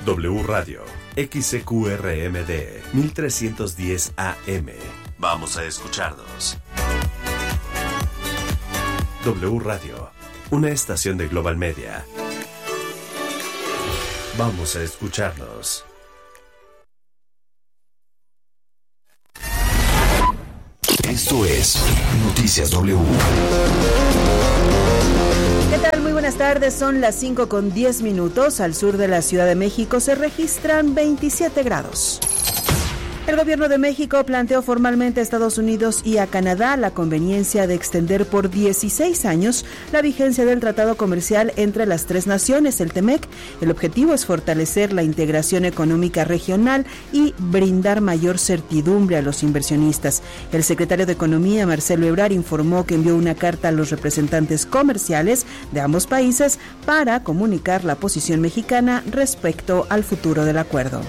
W Radio, XCQRMD, 1310 AM. Vamos a escucharnos. W Radio, una estación de Global Media. Vamos a escucharnos. Esto es Noticias W. ¿Qué tal? Muy buenas tardes, son las 5:10. Al sur de la Ciudad de México se registran 27 grados. El gobierno de México planteó formalmente a Estados Unidos y a Canadá la conveniencia de extender por 16 años la vigencia del tratado comercial entre las tres naciones, el TEMEC. El objetivo es fortalecer la integración económica regional y brindar mayor certidumbre a los inversionistas. El secretario de Economía, Marcelo Ebrard, informó que envió una carta a los representantes comerciales de ambos países para comunicar la posición mexicana respecto al futuro del acuerdo.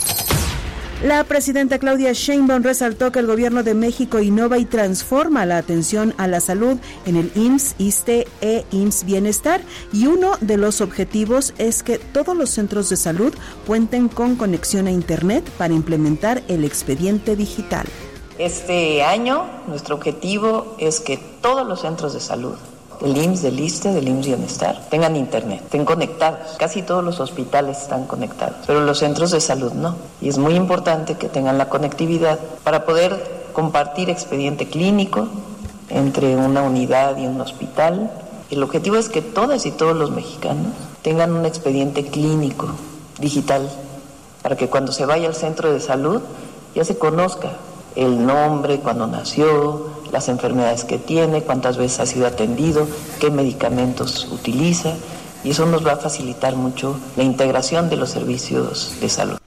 La presidenta Claudia Sheinbaum resaltó que el gobierno de México innova y transforma la atención a la salud en el IMSS, ISSSTE e IMSS Bienestar, y uno de los objetivos es que todos los centros de salud cuenten con conexión a Internet para implementar el expediente digital. Este año nuestro objetivo es que todos los centros de salud del IMSS, del ISSSTE, del IMSS Bienestar, tengan internet, estén conectados. Casi todos los hospitales están conectados, pero los centros de salud no. Y es muy importante que tengan la conectividad para poder compartir expediente clínico entre una unidad y un hospital. El objetivo es que todas y todos los mexicanos tengan un expediente clínico digital para que cuando se vaya al centro de salud ya se conozca el nombre, cuándo nació, las enfermedades que tiene, cuántas veces ha sido atendido, qué medicamentos utiliza, y eso nos va a facilitar mucho la integración de los servicios de salud.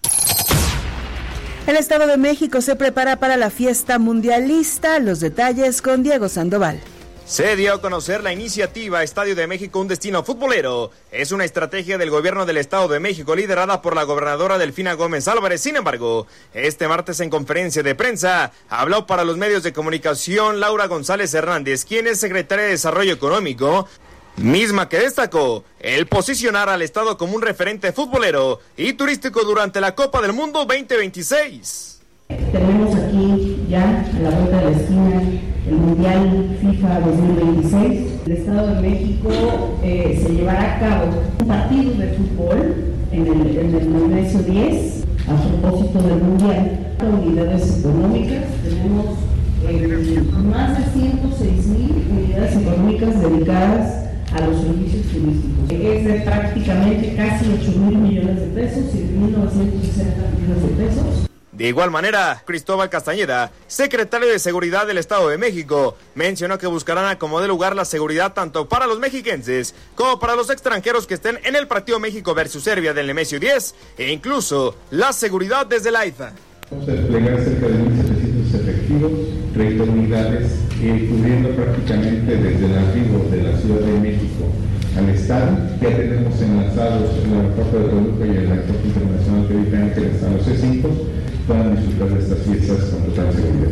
El Estado de México se prepara para la fiesta mundialista. Los detalles con Diego Sandoval. Se dio a conocer la iniciativa Estadio de México, un destino futbolero. Es una estrategia del gobierno del Estado de México liderada por la gobernadora Delfina Gómez Álvarez. Sin embargo, este martes en conferencia de prensa habló para los medios de comunicación Laura González Hernández, quien es secretaria de Desarrollo Económico, misma que destacó el posicionar al Estado como un referente futbolero y turístico durante la Copa del Mundo 2026. Tenemos aquí ya a la vuelta de la esquina el Mundial FIFA 2026. El Estado de México se llevará a cabo un partido de fútbol en el Nemesio 10 a propósito del Mundial. Unidades económicas, tenemos más de 106,000 unidades económicas dedicadas a los servicios turísticos. Es de prácticamente casi 8,000 millones de pesos, 7,960 millones de pesos. De igual manera, Cristóbal Castañeda, secretario de Seguridad del Estado de México, mencionó que buscarán a como dé lugar la seguridad tanto para los mexiquenses como para los extranjeros que estén en el partido México versus Serbia del Nemesio 10 e incluso la seguridad desde la AIFA. Vamos a desplegar cerca de 1,700 efectivos, 30 unidades, cubriendo prácticamente desde el arribo de la Ciudad de México al Estado. Ya tenemos enlazados el aeropuerto de Toluca y el aeropuerto internacional Felipe Ángeles a los C5 para disfrutar de estas fiestas con total seguridad.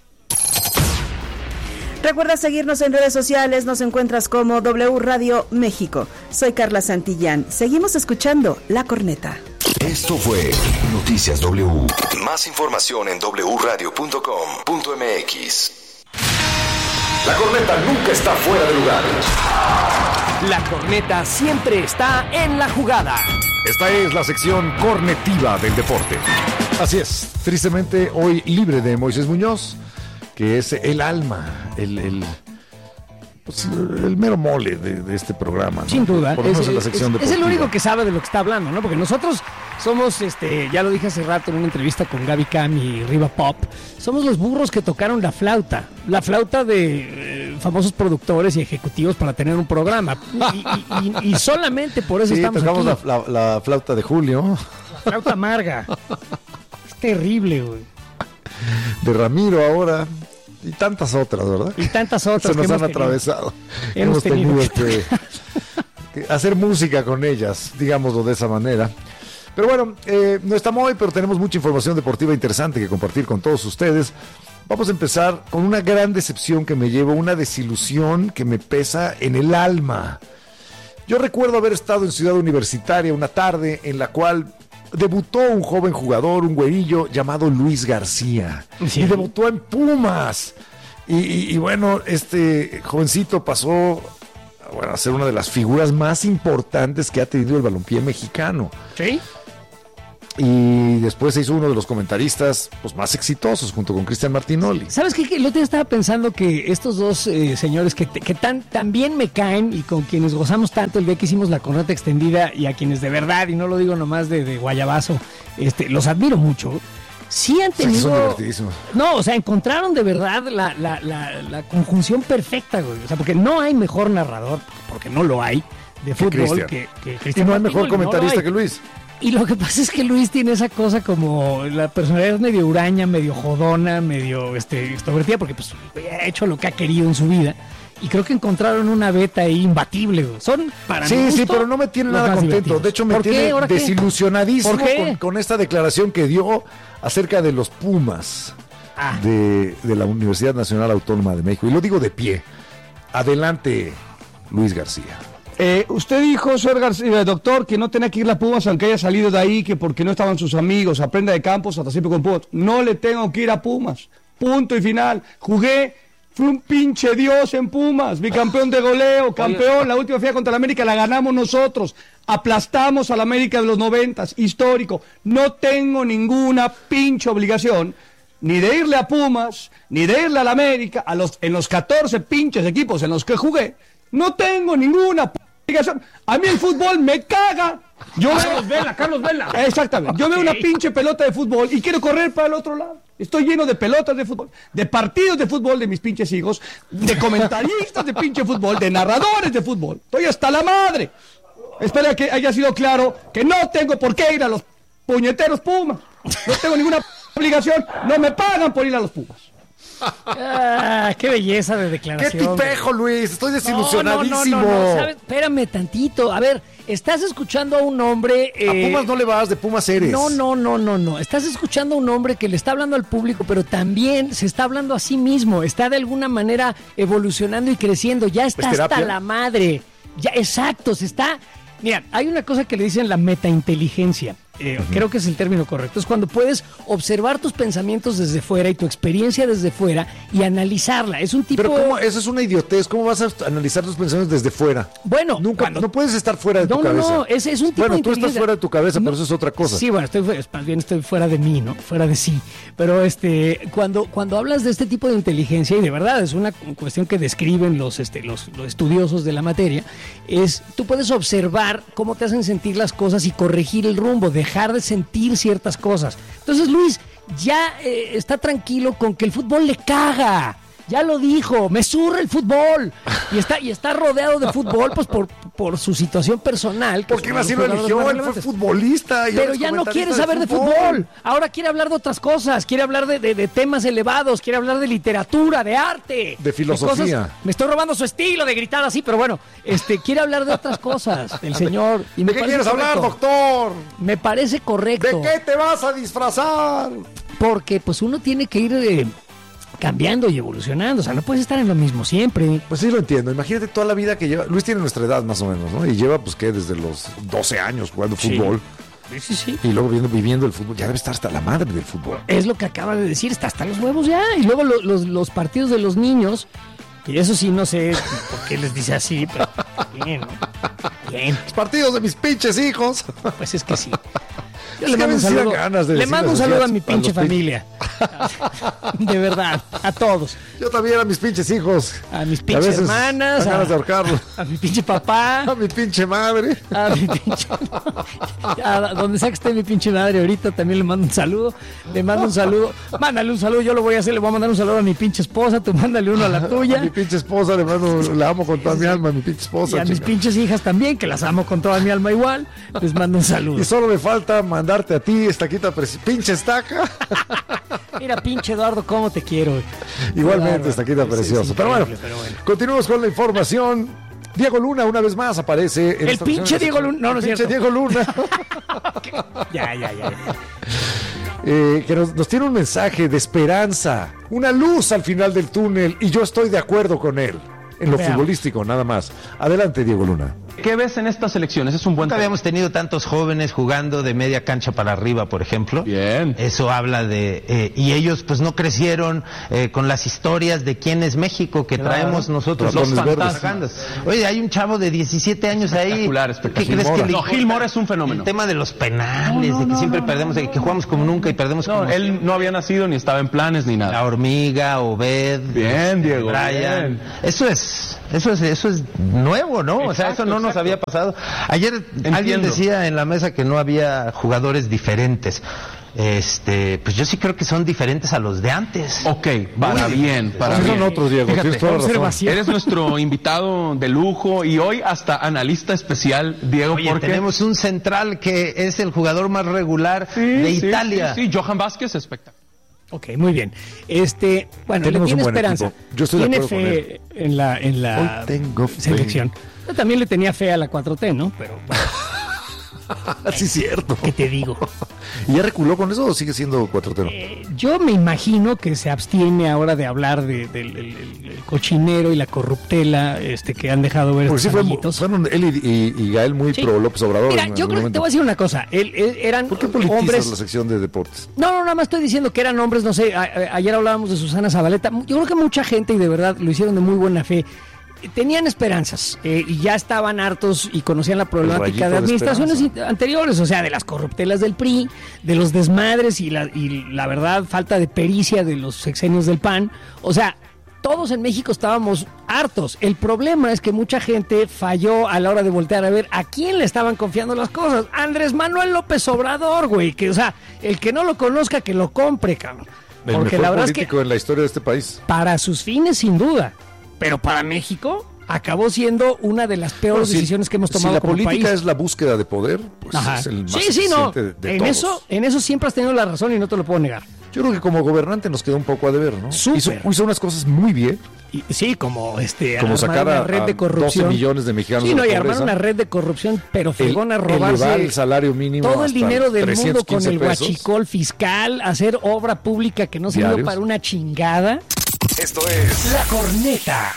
Recuerda seguirnos en redes sociales, nos encuentras como W Radio México. Soy Carla Santillán. Seguimos escuchando La Corneta. Esto fue Noticias W. Más información en wradio.com.mx. La corneta nunca está fuera de lugar. La corneta siempre está en la jugada. Esta es la sección cornetiva del deporte. Así es, tristemente hoy libre de Moisés Muñoz, que es el alma, el mero mole de este programa, ¿no? Sin duda. Por lo menos en la sección deportiva. Es el único que sabe de lo que está hablando, ¿no? Porque nosotros somos, ya lo dije hace rato en una entrevista con Gaby Cam y Riva Pop, somos los burros que tocaron la flauta de famosos productores y ejecutivos para tener un programa. Y solamente por eso estamos tocamos aquí. la flauta de Julio. La flauta amarga. Es terrible, güey. De Ramiro ahora. Y tantas otras, ¿verdad? Y tantas otras se nos han atravesado. Hemos tenido que hacer música con ellas, digámoslo de esa manera. Pero bueno, no estamos hoy, pero tenemos mucha información deportiva interesante que compartir con todos ustedes. Vamos a empezar con una gran decepción que me llevo, una desilusión que me pesa en el alma. Yo recuerdo haber estado en Ciudad Universitaria una tarde en la cual debutó un joven jugador, un güerillo llamado Luis García. Sí. Y debutó en Pumas. Y bueno, este jovencito pasó a ser una de las figuras más importantes que ha tenido el balompié mexicano. ¿Sí? Y después se hizo uno de los comentaristas pues, más exitosos junto con Cristian Martinoli. ¿Sabes qué? El otro día estaba pensando que estos dos señores que tan bien me caen y con quienes gozamos tanto el día que hicimos la corneta extendida y a quienes de verdad, y no lo digo nomás de guayabazo, los admiro mucho. Sí han tenido... Son divertidísimos. No, o sea, encontraron de verdad la conjunción perfecta, güey. O sea, porque no hay mejor narrador, porque no lo hay, de fútbol que Cristian. Y no hay mejor comentarista que Luis. Y lo que pasa es que Luis tiene esa cosa como la personalidad medio huraña, medio jodona, medio extrovertida, porque pues ha hecho lo que ha querido en su vida. Y creo que encontraron una beta ahí imbatible. Son para mí. Sí, pero no me tiene nada contento. Divertidos. De hecho, me tiene desilusionadísimo con esta declaración que dio acerca de los Pumas de la Universidad Nacional Autónoma de México. Y lo digo de pie. Adelante, Luis García. Usted dijo, señor García, doctor, que no tenía que ir a Pumas aunque haya salido de ahí, que porque no estaban sus amigos, aprenda de Campos, hasta siempre con Pumas. No le tengo que ir a Pumas. Punto y final. Jugué, fui un pinche dios en Pumas, bicampeón de goleo, campeón. La última final contra la América la ganamos nosotros. Aplastamos a la América de los 90s, histórico. No tengo ninguna pinche obligación ni de irle a Pumas, ni de irle a la América, en los 14 pinches equipos en los que jugué. No tengo ninguna obligación. A mí el fútbol me caga. Carlos Vela. Exactamente. Yo veo una pinche pelota de fútbol y quiero correr para el otro lado. Estoy lleno de pelotas de fútbol, de partidos de fútbol de mis pinches hijos, de comentaristas de pinche fútbol, de narradores de fútbol. Estoy hasta la madre. Espero que haya sido claro que no tengo por qué ir a los puñeteros Pumas. No tengo ninguna obligación. No me pagan por ir a los Pumas. Qué belleza de declaración. Qué tipejo, Luis. Estoy desilusionadísimo. No. ¿Sabes? Espérame tantito. A ver, estás escuchando a un hombre... A Pumas no le vas, de Pumas eres. No. Estás escuchando a un hombre que le está hablando al público, pero también se está hablando a sí mismo. Está de alguna manera evolucionando y creciendo. Ya está hasta la madre. Ya, exacto, se está... Mira, hay una cosa que le dicen la metainteligencia. Creo que es el término correcto. Es cuando puedes observar tus pensamientos desde fuera y tu experiencia desde fuera y analizarla. Es un tipo... Pero ¿cómo? Eso es una idiotez. ¿Cómo vas a analizar tus pensamientos desde fuera? Bueno, nunca. No puedes estar fuera de tu cabeza. No, es un tipo de inteligencia. Bueno, tú estás fuera de tu cabeza, pero eso es otra cosa. Sí, bueno, más bien estoy fuera de mí, ¿no? Fuera de sí. Pero cuando hablas de este tipo de inteligencia, y de verdad es una cuestión que describen los estudiosos de la materia, tú puedes observar cómo te hacen sentir las cosas y corregir el rumbo, dejar de sentir ciertas cosas. Entonces Luis ya está tranquilo con que el fútbol le caga. Ya lo dijo, me zurra el fútbol. Y está rodeado de fútbol pues por su situación personal. Porque él así lo eligió, él fue futbolista. Pero ya no quiere saber de fútbol. Ahora quiere hablar de otras cosas. Quiere hablar de temas elevados. Quiere hablar de literatura, de arte. De filosofía. Me estoy robando su estilo de gritar así, pero bueno. Quiere hablar de otras cosas, el señor. Y ¿de qué quieres hablar, doctor? Me parece correcto. ¿De qué te vas a disfrazar? Porque pues uno tiene que ir... cambiando y evolucionando, o sea, no puedes estar en lo mismo siempre. Pues sí lo entiendo, imagínate toda la vida que lleva, Luis tiene nuestra edad más o menos, ¿no? Y lleva pues que desde los 12 años jugando fútbol. Sí. Y luego viviendo el fútbol, ya debe estar hasta la madre del fútbol. Es lo que acaba de decir, está hasta los huevos ya. Y luego los partidos de los niños, y eso sí no sé por qué les dice así, pero bien, ¿no? Bien. Los partidos de mis pinches hijos. Pues es que sí. Yo le mando un saludo a mi pinche familia. De verdad, a todos. Yo también a mis pinches hijos. A mis pinches hermanas. ganas de ahorcarlo. A mi pinche papá. A mi pinche madre. A mi pinche... A donde sea que esté mi pinche madre ahorita también le mando un saludo. Le mando un saludo. Mándale un saludo, yo lo voy a hacer. Le voy a mandar un saludo a mi pinche esposa. Tú mándale uno a la tuya. A mi pinche esposa la amo con toda mi alma, a mi pinche esposa. Y a mis pinches hijas también, que las amo con toda mi alma igual. Les mando un saludo. Y solo me falta mandarte a ti, estaquita, pinche estaca. Mira, pinche Eduardo, cómo te quiero. Igualmente, estaquita precioso. Pero bueno, continuamos con la información. Diego Luna, una vez más, aparece en el pinche Diego Luna. No es cierto. Diego Luna. Ya. Que nos tiene un mensaje de esperanza, una luz al final del túnel, y yo estoy de acuerdo con él. En lo futbolístico, nada más. Adelante, Diego Luna. ¿Qué ves en estas elecciones? Es un buen Nunca habíamos tenido tantos jóvenes jugando de media cancha para arriba, por ejemplo. Bien. Eso habla de... y ellos pues no crecieron con las historias de quién es México que traemos nosotros. Los fantasmas. Oye, hay un chavo de 17 años ahí. Espectacular. ¿Qué crees que No, Gil Mora es un fenómeno. El tema de los penales, de que siempre perdemos, de que jugamos como nunca y perdemos como él siempre. no había nacido ni estaba en planes ni nada. La Hormiga, Obed. Bien, Diego. Brian. Bien. Eso es nuevo, ¿no? Exacto, o sea, eso no nos había pasado. Ayer alguien decía en la mesa que no había jugadores diferentes. Pues yo sí creo que son diferentes a los de antes. Ok, para bien, para bien. Son otros, Diego. Fíjate, toda la razón. Eres nuestro invitado de lujo y hoy hasta analista especial, Diego. Oye, porque tenemos un central que es el jugador más regular de Italia. Sí, Johan Vázquez, espectacular. Ok, muy bien. Bueno, Tenemos le tiene un buen esperanza. equipo. Yo estoy de tiene acuerdo fe en la Hoy tengo fe. selección. Yo también le tenía fe a la 4T, ¿no? Pero bueno. Sí, cierto. ¿Qué te digo? ¿Y ya reculó con eso o sigue siendo 4T? Yo me imagino que se abstiene ahora de hablar del cochinero y la corruptela que han dejado ver Porque estos sí amiguitos. fueron él y Gael muy pro López Obrador. Mira, yo creo que te voy a decir una cosa. Eran ¿Por qué politizas hombres... la sección de deportes? No, nada más estoy diciendo que eran hombres, no sé, ayer hablábamos de Susana Zabaleta. Yo creo que mucha gente, y de verdad lo hicieron de muy buena fe, tenían esperanzas y ya estaban hartos y conocían la problemática de administraciones anteriores, o sea, de las corruptelas del PRI, de los desmadres y la verdad, falta de pericia de los sexenios del PAN. O sea, todos en México estábamos hartos. El problema es que mucha gente falló a la hora de voltear a ver a quién le estaban confiando las cosas. Andrés Manuel López Obrador, güey, que, o sea, el que no lo conozca, que lo compre, cabrón. El Porque mejor la verdad es político que en la historia de este país. para sus fines, sin duda, pero para México acabó siendo una de las peores decisiones que hemos tomado como país. Si la política es la búsqueda de poder, pues es el más eficiente de todos. En eso siempre has tenido la razón y no te lo puedo negar. Yo creo que como gobernante nos quedó un poco a deber, ¿no? Hizo unas cosas muy bien. Sí, como sacar una red de corrupción. 12 millones de mexicanos Sí, no, de la y armar pobreza. una red de corrupción, pero fregona, robarse elevar el salario mínimo todo el hasta dinero del mundo con 315 el pesos. huachicol fiscal, hacer obra pública que no sirvió Diarios. para una chingada. Esto es La Corneta.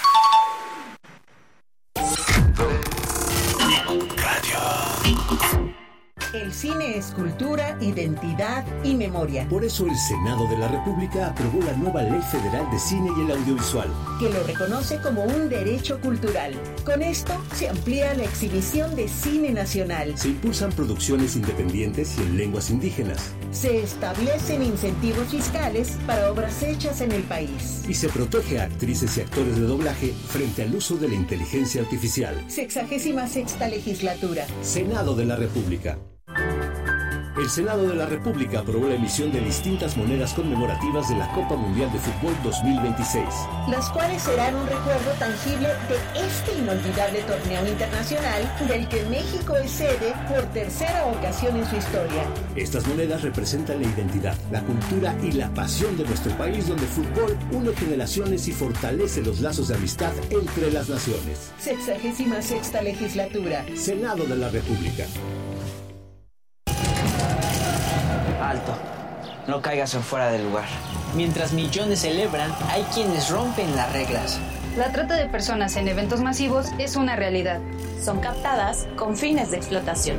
El cine es cultura, identidad y memoria. Por eso el Senado de la República aprobó la nueva Ley Federal de Cine y el Audiovisual, que lo reconoce como un derecho cultural. Con esto se amplía la exhibición de cine nacional. se impulsan producciones independientes y en lenguas indígenas, Se establecen incentivos fiscales para obras hechas en el país. y se protege a actrices y actores de doblaje frente al uso de la inteligencia artificial. 66ª legislatura. Senado de la República. El Senado de la República aprobó la emisión de distintas monedas conmemorativas de la Copa Mundial de Fútbol 2026. Las cuales serán un recuerdo tangible de este inolvidable torneo internacional del que México es sede por tercera ocasión en su historia. Estas monedas representan la identidad, la cultura y la pasión de nuestro país, donde el fútbol une generaciones y fortalece los lazos de amistad entre las naciones. 66ª legislatura. Senado de la República. Alto, no caigas en fuera del lugar. Mientras millones celebran, hay quienes rompen las reglas. La trata de personas en eventos masivos es una realidad. Son captadas con fines de explotación.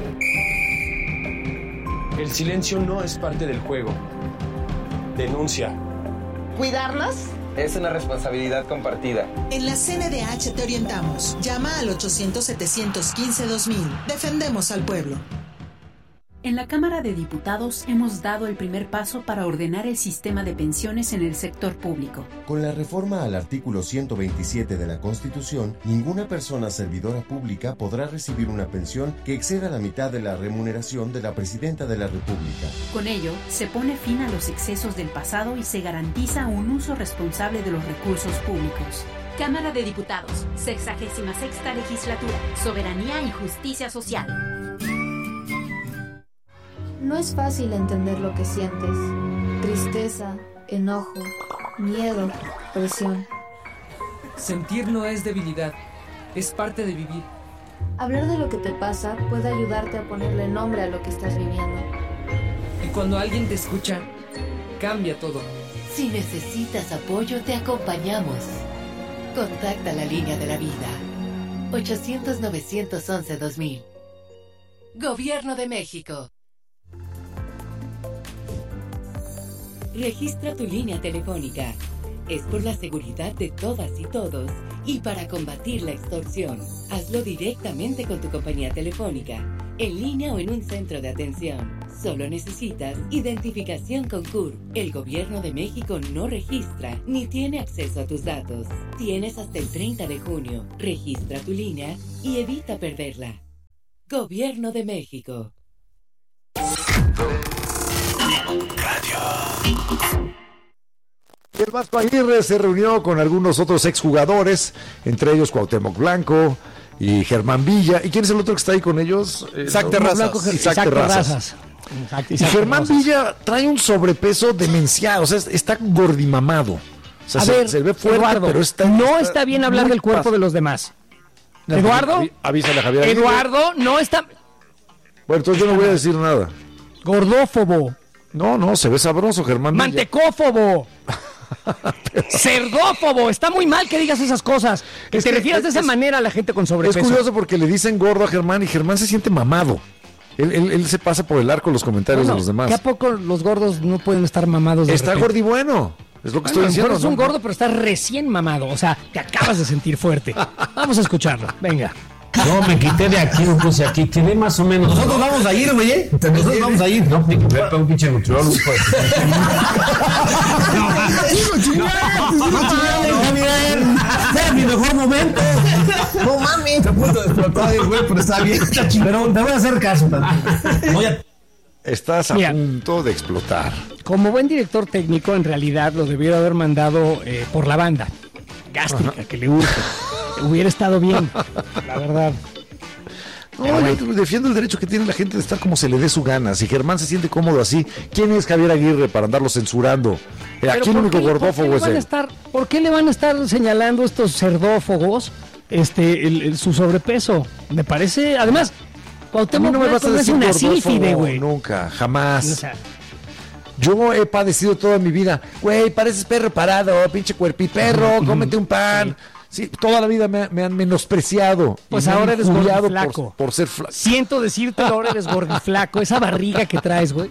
El silencio no es parte del juego. Denuncia. ¿Cuidarnos? Es una responsabilidad compartida. En la CNDH te orientamos. Llama al 800-715-2000. Defendemos al pueblo. En la Cámara de Diputados hemos dado el primer paso para ordenar el sistema de pensiones en el sector público. Con la reforma al artículo 127 de la Constitución, ninguna persona servidora pública podrá recibir una pensión que exceda la mitad de la remuneración de la Presidenta de la República. Con ello, se pone fin a los excesos del pasado y se garantiza un uso responsable de los recursos públicos. Cámara de Diputados, 66ª legislatura, soberanía y justicia social. No es fácil entender lo que sientes. Tristeza, enojo, miedo, presión. Sentir no es debilidad, es parte de vivir. Hablar de lo que te pasa puede ayudarte a ponerle nombre a lo que estás viviendo. Y cuando alguien te escucha, cambia todo. Si necesitas apoyo, te acompañamos. Contacta la línea de la vida. 800-911-2000. Gobierno de México. Registra tu línea telefónica. Es por la seguridad de todas y todos y para combatir la extorsión. Hazlo directamente con tu compañía telefónica, en línea o en un centro de atención. Solo necesitas identificación con CURP. El Gobierno de México no registra ni tiene acceso a tus datos. Tienes hasta el 30 de junio. Registra tu línea y evita perderla. Gobierno de México. El Vasco Aguirre se reunió con algunos otros exjugadores, entre ellos Cuauhtémoc Blanco y Germán Villa. ¿Y quién es el otro que está ahí con ellos? Isaac Terrazas. Isaac Terrazas. Y Germán Villa trae un sobrepeso demencial, o sea, está gordimamado. O sea, se ve fuerte, Eduardo, pero está bien hablar del cuerpo de los demás. Eduardo, avísale a Javier Aguirre. Eduardo, no está... Bueno, entonces yo no voy a decir nada. Gordófobo. No, se ve sabroso, Germán Villa. Mantecófobo. Cerdófobo. Está muy mal que digas esas cosas. Que te refieras de esa manera a la gente con sobrepeso. Es curioso porque le dicen gordo a Germán y Germán se siente mamado. Él se pasa por el arco los comentarios de los demás. ¿Que a poco los gordos no pueden estar mamados? Está gordibueno. Es lo que estoy diciendo. Es un gordo, pero está recién mamado. O sea, te acabas de sentir fuerte. Vamos a escucharlo. Venga. No, me quité de aquí, me puse aquí. Quedé más o menos. Nosotros vamos a ir, güey. Nosotros vamos a ir. No, ni que ver un pinche nutriólogo. Es mi mejor momento. No mames. Te puedo explotar, güey, pero está bien. Pero te voy a hacer caso también. Estás a punto de explotar. Como buen director técnico, en realidad lo debiera haber mandado por la banda gástrica, que le urge. Hubiera estado bien, la verdad. No, yo defiendo el derecho que tiene la gente de estar como se le dé su gana. Si Germán se siente cómodo así, ¿quién es Javier Aguirre para andarlo censurando? Aquí el único gordófogo es él. ¿Por qué le van a estar señalando estos cerdófogos su sobrepeso? Me parece, además, Cuauhtémoc no me vas a decir una sílfide, güey. Nunca, jamás. O sea, yo he padecido toda mi vida. Güey, pareces perro parado, pinche cuerpiperro, cómete un pan. Sí, toda la vida me han menospreciado. Pues ahora eres gordiflaco. Por ser flaco. Siento decirte, ahora eres gordiflaco. Esa barriga que traes, güey.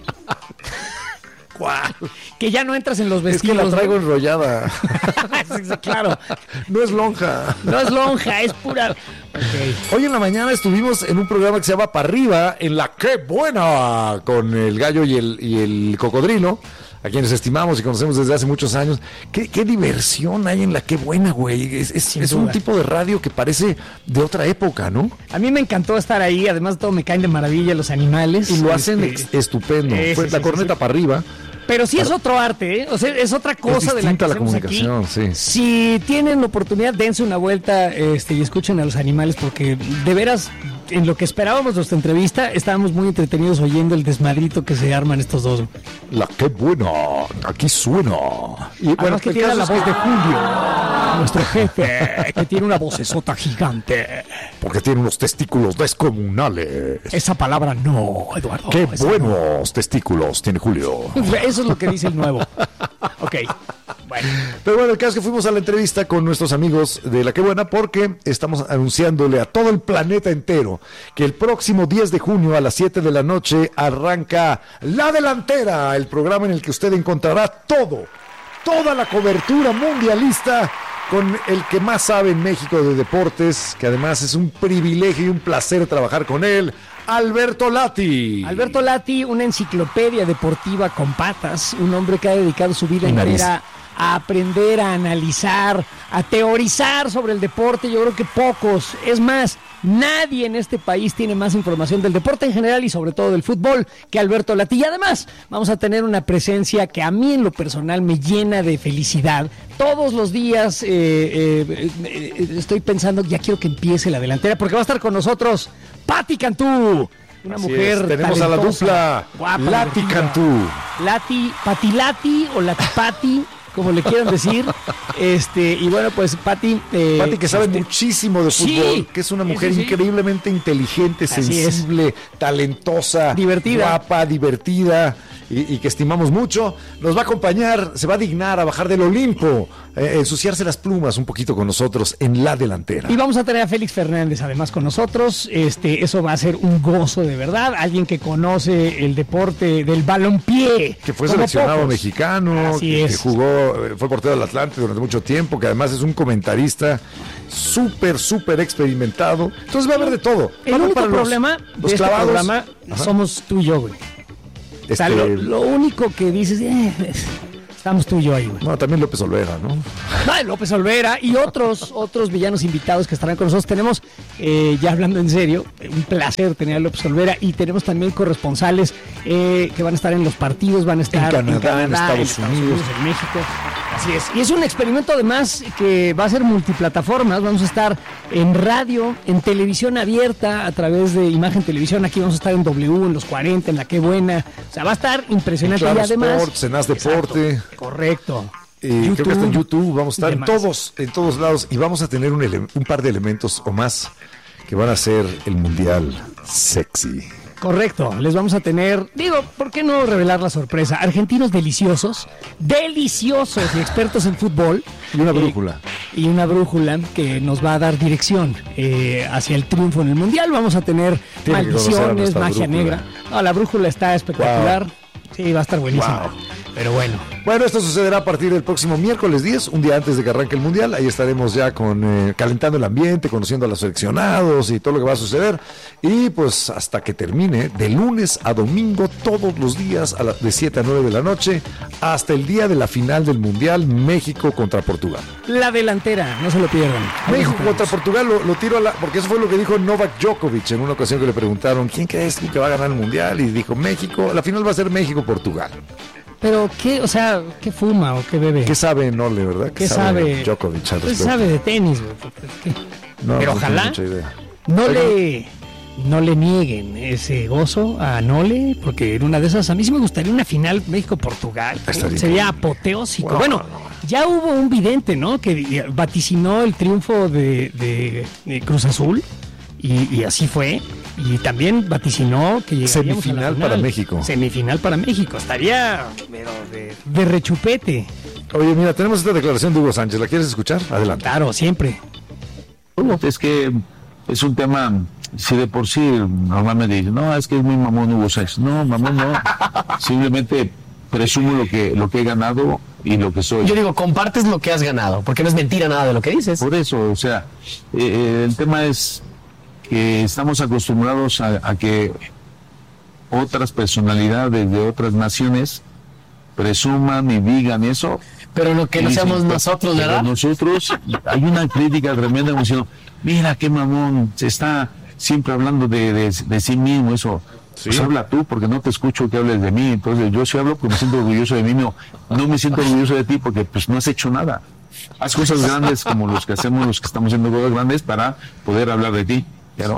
¿Cuál? Que ya no entras en los vestidos. Es que la traigo enrollada. Claro. No es lonja. No es lonja, es pura... Okay. Hoy en la mañana estuvimos en un programa que se llama Pa' Arriba, en la Qué Buena, con el Gallo y el Cocodrilo, a quienes estimamos y conocemos desde hace muchos años. Qué diversión hay en la Qué Buena, güey. Es un tipo de radio que parece de otra época, ¿no? A mí me encantó estar ahí, además todo me caen de maravilla los animales. Y lo hacen estupendo. Fue la corneta para arriba. Pero sí es otro arte, ¿eh? O sea, es otra cosa de la que la comunicación, aquí. Si tienen oportunidad, dense una vuelta y escuchen a los animales, porque de veras, en lo que esperábamos de nuestra entrevista, estábamos muy entretenidos oyendo el desmadrito que se arman estos dos. La Qué Buena, aquí suena. Y bueno, que tiene la voz de Julio, nuestro jefe, que tiene una vocesota gigante. Porque tiene unos testículos descomunales. Esa palabra no, Eduardo. Qué buenos testículos tiene Julio. Eso es lo que dice el nuevo. Ok. Bueno. Pero bueno, el caso es que fuimos a la entrevista con nuestros amigos de La Qué Buena porque estamos anunciándole a todo el planeta entero que el próximo 10 de junio a las 7 de la noche arranca La Delantera, el programa en el que usted encontrará toda la cobertura mundialista con el que más sabe en México de deportes, que además es un privilegio y un placer trabajar con él, Alberto Lati. Alberto Lati, una enciclopedia deportiva con patas, un hombre que ha dedicado su vida entera a aprender, a analizar, a teorizar sobre el deporte. Yo creo que pocos, es más, nadie en este país tiene más información del deporte en general y sobre todo del fútbol que Alberto Lati. Y además vamos a tener una presencia que a mí en lo personal me llena de felicidad. Todos los días estoy pensando, ya quiero que empiece La Delantera, porque va a estar con nosotros Pati Cantú. Una mujer tenemos a la dupla guapa, Lati Cantú. Pati Lati o Lati Pati, como le quieran decir. Y bueno, pues Pati que sabe muchísimo de fútbol, que es una mujer increíblemente inteligente, sensible, talentosa, divertida, guapa, divertida. y que estimamos mucho, nos va a acompañar, se va a dignar a bajar del Olimpo, ensuciarse las plumas un poquito con nosotros en la delantera. Y vamos a tener a Félix Fernández además con nosotros. Eso va a ser un gozo de verdad. Alguien que conoce el deporte del balompié. Que fue seleccionado mexicano, que jugó, fue portero del Atlante durante mucho tiempo, que además es un comentarista súper experimentado. Entonces va a haber de todo. El único problema de este programa somos tú y yo, güey. O sea, lo único que dices, estamos tú y yo ahí, güey. Bueno, también López Olvera, ¿no? López Olvera y otros villanos invitados que estarán con nosotros. Tenemos, ya hablando en serio, un placer tener a López Olvera, y tenemos también corresponsales que van a estar en los partidos, van a estar en Canadá, en Estados Unidos, en México. Así es. Y es un experimento además que va a ser multiplataformas. Vamos a estar en radio, en televisión abierta, a través de Imagen Televisión. Aquí vamos a estar en W, en los 40, en La Qué Buena. O sea, va a estar impresionante. Claro, y además, Sports, en Haz Deporte. Correcto. Creo que está en YouTube. Vamos a estar en todos lados. Y vamos a tener un par de elementos o más que van a ser el Mundial sexy. Correcto, les vamos a tener, ¿por qué no revelar la sorpresa? Argentinos deliciosos y expertos en fútbol. Y una brújula. Y una brújula que nos va a dar dirección hacia el triunfo en el Mundial. Vamos a tener maldiciones, magia negra. No, la brújula está espectacular. Wow. Sí, va a estar buenísima. Wow. Pero bueno. Bueno, esto sucederá a partir del próximo miércoles 10, un día antes de que arranque el Mundial. Ahí estaremos ya calentando el ambiente, conociendo a los seleccionados y todo lo que va a suceder. Y pues hasta que termine, de lunes a domingo, todos los días, de 7 a 9 de la noche, hasta el día de la final del Mundial, México contra Portugal. La delantera, no se lo pierdan. México contra Portugal, lo tiro porque eso fue lo que dijo Novak Djokovic en una ocasión que le preguntaron, ¿quién crees que va a ganar el Mundial? Y dijo, México, la final va a ser México-Portugal. Pero, ¿qué fuma o qué bebe? ¿Qué sabe Nole, verdad? ¿Qué sabe Djokovic al respecto? ¿Qué sabe de tenis, güey? No, pero ojalá no le nieguen ese gozo a Nole, porque en una de esas, a mí sí me gustaría una final México-Portugal. Sería apoteósico. Wow. Bueno, ya hubo un vidente, ¿no? Que vaticinó el triunfo de Cruz Azul, y así fue. Y también vaticinó que llegaríamos semifinal a la final. Para México. Semifinal para México. Estaría pero de rechupete. Oye, mira, tenemos esta declaración de Hugo Sánchez. ¿La quieres escuchar? Adelante. Claro, siempre. Es que es un tema, si de por sí normalmente dicen, no, es que es muy mamón Hugo Sánchez. No, mamón no. Simplemente presumo lo que he ganado y lo que soy. Yo digo, compartes lo que has ganado, porque no es mentira nada de lo que dices. Por eso, o sea, el tema es que estamos acostumbrados a que otras personalidades de otras naciones presuman y digan eso. Pero lo que no seamos nosotros, ¿verdad? Nosotros, hay una crítica tremenda diciendo, mira qué mamón, se está siempre hablando de sí mismo, eso. ¿Sí? Pues habla tú, porque no te escucho que hables de mí. Entonces yo sí hablo porque me siento orgulloso de mí, no me siento orgulloso de ti porque pues no has hecho nada. Haz cosas grandes como los que hacemos, los que estamos haciendo cosas grandes para poder hablar de ti.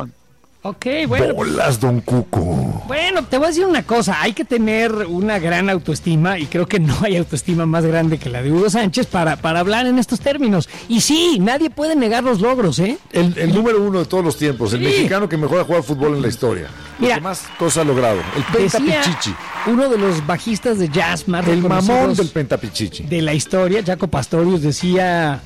Ok, bueno. Bolas, don Cuco. Bueno, te voy a decir una cosa, hay que tener una gran autoestima, y creo que no hay autoestima más grande que la de Hugo Sánchez para hablar en estos términos. Y sí, nadie puede negar los logros, ¿eh? El número uno de todos los tiempos, el mexicano que mejor ha jugado fútbol en la historia. Mira, el que más cosas ha logrado, el Pentapichichi. Uno de los bajistas de jazz más reconocidos, el mamón del Pentapichichi de la historia, Jaco Pastorius, decía,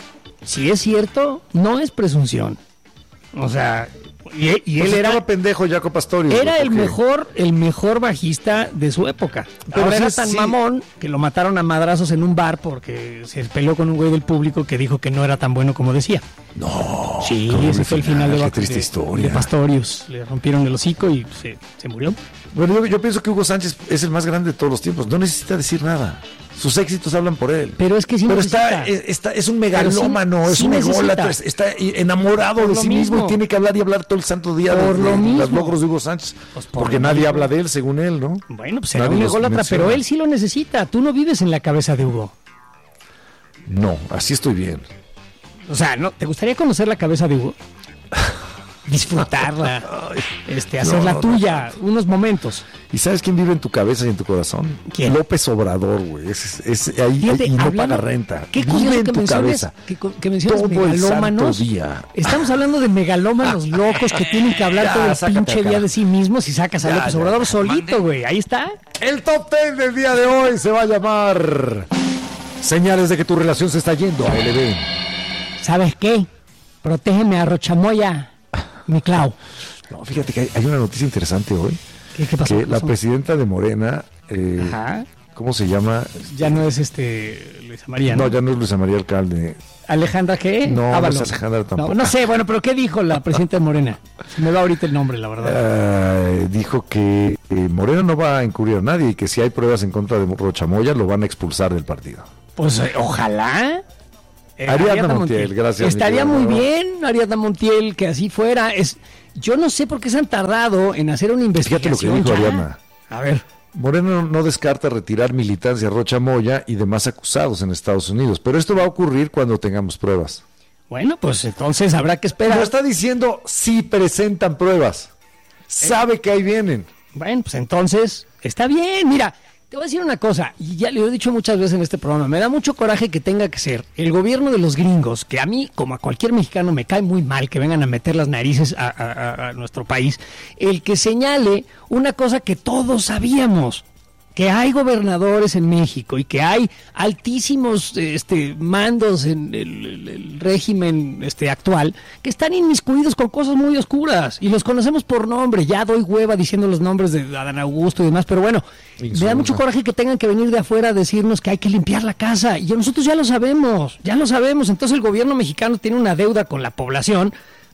si es cierto, no es presunción. O sea, y él era pendejo, Jaco Pastorius. Era el mejor bajista de su época. Pero ahora era tan mamón que lo mataron a madrazos en un bar porque se peleó con un güey del público que dijo que no era tan bueno como decía. No. Sí, ese fue el final de Pastorius. Le rompieron el hocico y se murió. Bueno, yo pienso que Hugo Sánchez es el más grande de todos los tiempos. No necesita decir nada. Sus éxitos hablan por él. Pero es que sí es un megalómano, es un ególatra, está enamorado de sí mismo y tiene que hablar todo el santo día de los logros de Hugo Sánchez. Pues porque nadie habla de él, según él, ¿no? Bueno, pues será un ególatra, pero él sí lo necesita. Tú no vives en la cabeza de Hugo. No, así estoy bien. O sea, ¿no? ¿Te gustaría conocer la cabeza de Hugo? disfrutarla, hacerla tuya, unos momentos. ¿Y sabes quién vive en tu cabeza y en tu corazón? ¿Quién? López Obrador, güey. Ahí Fíjate, y no hablando, paga renta. Qué Vive curioso en que tu cabeza. que menciones todo el megalómanos. santo día. Estamos hablando de megalómanos locos que tienen que hablar Ya, todo el sácate pinche acá. día de sí mismos y sacas a Ya, López ya, Obrador ya. solito, güey. Ahí está. El top 10 del día de hoy se va a llamar Señales de que tu relación se está yendo a LB. ¿Sabes qué? Protégeme a Rochamoya, mi Clau. No, fíjate que hay una noticia interesante hoy. ¿Qué pasó? Que la presidenta de Morena, ¿cómo se llama? Ya no es Luisa María, ¿no? No, ya no es Luisa María Alcalde. ¿Alejandra qué? No, Ábalos. no es Alejandra tampoco. No sé, bueno, pero ¿qué dijo la presidenta de Morena? Se me va ahorita el nombre, la verdad. Dijo que Morena no va a encubrir a nadie y que si hay pruebas en contra de Rochamoya lo van a expulsar del partido. Pues ojalá. Ariadna Montiel, gracias. Estaría muy bien, Ariadna Montiel, que así fuera. Yo no sé por qué se han tardado en hacer una investigación. Fíjate lo que dijo Ariadna. A ver. Morena no descarta retirar militancia a Rochamoya y demás acusados en Estados Unidos, pero esto va a ocurrir cuando tengamos pruebas. Bueno, pues entonces habrá que esperar. No está diciendo si presentan pruebas. Sabe que ahí vienen. Bueno, pues entonces está bien. Mira, te voy a decir una cosa, y ya le he dicho muchas veces en este programa, me da mucho coraje que tenga que ser el gobierno de los gringos, que a mí, como a cualquier mexicano, me cae muy mal que vengan a meter las narices a nuestro país, el que señale una cosa que todos sabíamos, que hay gobernadores en México y que hay altísimos mandos en el régimen actual que están inmiscuidos con cosas muy oscuras y los conocemos por nombre. Ya doy hueva diciendo los nombres de Adán Augusto y demás, pero bueno, me da mucho coraje que tengan que venir de afuera a decirnos que hay que limpiar la casa y nosotros ya lo sabemos. Entonces el gobierno mexicano tiene una deuda con la población.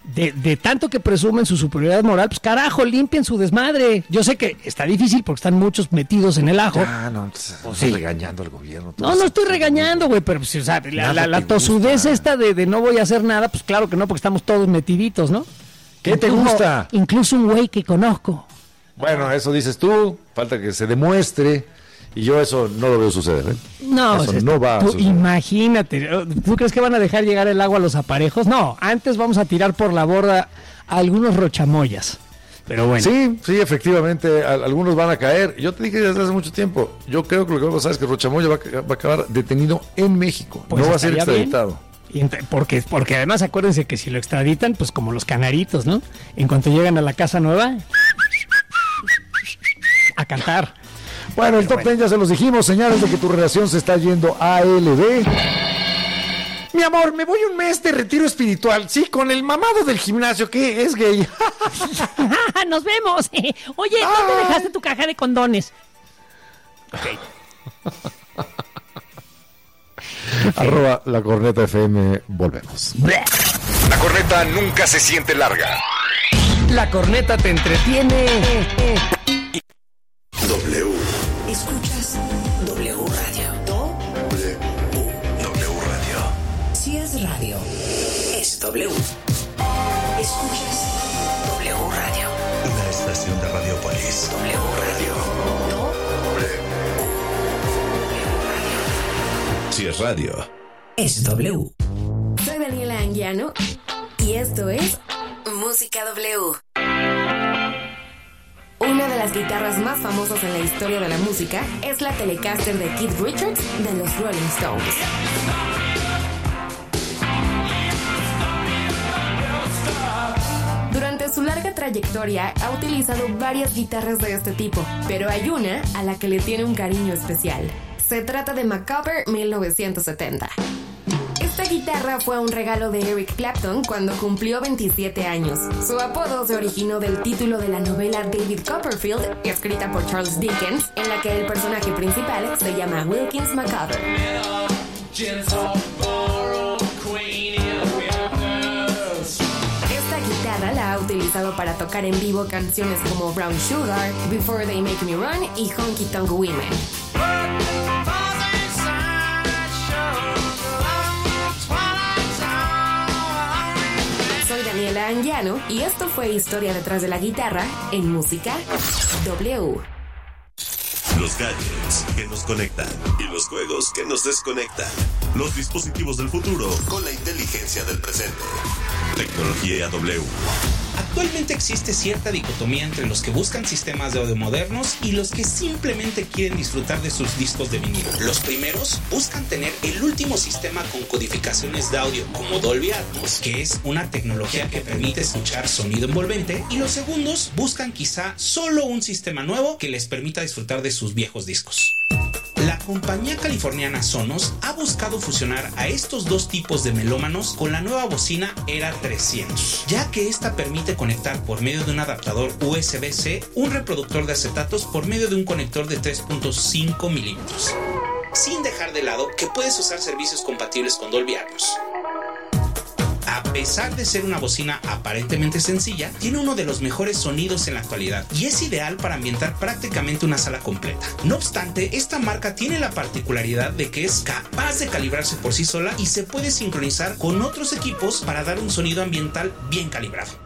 De tanto que presumen su superioridad moral, pues carajo, limpien su desmadre. Yo sé que está difícil porque están muchos metidos en el ajo. No estoy regañando al gobierno. No estoy regañando, güey, pero pues, o sea, la tosudez esta de no voy a hacer nada, pues claro que no, porque estamos todos metiditos, ¿no? ¿Qué te gusta? Incluso un güey que conozco. Bueno, eso dices tú, falta que se demuestre. Y yo eso no lo veo suceder, ¿eh? No, eso no va a suceder. Imagínate, ¿tú crees que van a dejar llegar el agua a los aparejos? No, antes vamos a tirar por la borda a algunos rochamoyas. Pero bueno. Sí, efectivamente, algunos van a caer. Yo te dije desde hace mucho tiempo, yo creo que lo que va a pasar es que Rochamoya va a acabar detenido en México, pues no va a ser extraditado. Porque además acuérdense que si lo extraditan, pues como los canaritos, ¿no? En cuanto llegan a la casa nueva, a cantar. Bueno, el top 10 ya se los dijimos, señales de que tu relación se está yendo a ALB. Mi amor, me voy un mes de retiro espiritual, sí, con el mamado del gimnasio que es gay. ¡Nos vemos! Oye, ¿dónde dejaste tu caja de condones? Ok. Arroba La Corneta FM, volvemos. La corneta nunca se siente larga. La corneta te entretiene. W. Escuchas W Radio. W Radio. Si es radio, es W. Escuchas W Radio. Una estación de Radiopolis. W Radio. Si es radio, es W. Soy Daniela Anguiano y esto es Música W. Una de las guitarras más famosas en la historia de la música es la Telecaster de Keith Richards de los Rolling Stones. Durante su larga trayectoria ha utilizado varias guitarras de este tipo, pero hay una a la que le tiene un cariño especial. Se trata de Macabre 1970. Esta guitarra fue un regalo de Eric Clapton cuando cumplió 27 años. Su apodo se originó del título de la novela David Copperfield, escrita por Charles Dickens, en la que el personaje principal se llama Wilkins Macabre. Esta guitarra la ha utilizado para tocar en vivo canciones como Brown Sugar, Before They Make Me Run y Honky Tonk Women. Soy Daniela Anguiano y esto fue Historia detrás de la guitarra en Música W. Los gadgets que nos conectan y los juegos que nos desconectan. Los dispositivos del futuro con la inteligencia del presente. Tecnología W. Actualmente existe cierta dicotomía entre los que buscan sistemas de audio modernos y los que simplemente quieren disfrutar de sus discos de vinilo. Los primeros buscan tener el último sistema con codificaciones de audio como Dolby Atmos, que es una tecnología que permite escuchar sonido envolvente, y los segundos buscan quizá solo un sistema nuevo que les permita disfrutar de sus viejos discos. La compañía californiana Sonos ha buscado fusionar a estos dos tipos de melómanos con la nueva bocina Era 300, ya que esta permite conectar por medio de un adaptador USB-C un reproductor de acetatos por medio de un conector de 3.5 milímetros, sin dejar de lado que puedes usar servicios compatibles con Dolby Atmos. A pesar de ser una bocina aparentemente sencilla, tiene uno de los mejores sonidos en la actualidad y es ideal para ambientar prácticamente una sala completa. No obstante, esta marca tiene la particularidad de que es capaz de calibrarse por sí sola y se puede sincronizar con otros equipos para dar un sonido ambiental bien calibrado.